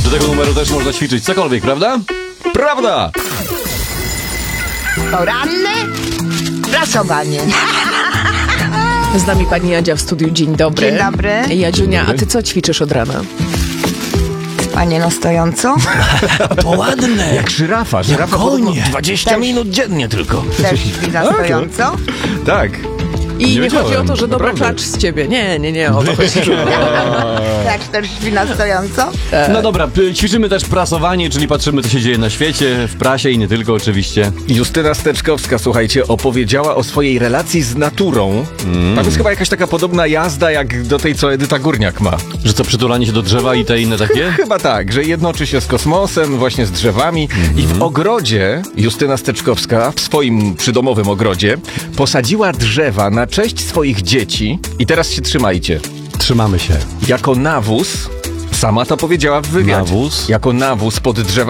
Do tego numeru też można ćwiczyć cokolwiek, prawda? Prawda! Poranne prasowanie. Z nami pani Jadzia w studiu. Dzień dobry. Dzień dobry. Jadziunia, a ty co ćwiczysz od rana? Panie na stojąco. To ładne. Jak żyrafa. Żyrafa Konie. podobno 20 Też. minut dziennie tylko. Też śpi na stojąco. Tak. I nie wiedziałem, chodzi o to, że dobra naprawdę. klacz z ciebie. Nie, o to chodzi. Tak, też śpi na stojąco. No dobra, ćwiczymy też prasowanie, czyli patrzymy, co się dzieje na świecie, w prasie i nie tylko oczywiście. Justyna Steczkowska, słuchajcie, opowiedziała o swojej relacji z naturą. Tam jest chyba jakaś taka podobna jazda, jak do tej, co Edyta Górniak ma. Że co, przytulanie się do drzewa i te inne takie? Chyba tak, że jednoczy się z kosmosem, właśnie z drzewami. I w ogrodzie Justyna Steczkowska, w swoim przydomowym ogrodzie, posadziła drzewa na cześć swoich dzieci. I teraz się trzymajcie. Trzymamy się. Jako nawóz, sama to powiedziała w wywiadzie. Nawóz? Jako nawóz pod drzewa.